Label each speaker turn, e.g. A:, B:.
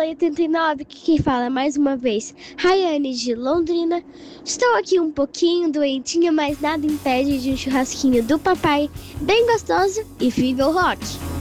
A: 89, que quem fala mais uma vez, Rayane de Londrina. Estou aqui um pouquinho doentinha, mas nada impede de um churrasquinho do papai, bem gostoso, e viva o rock!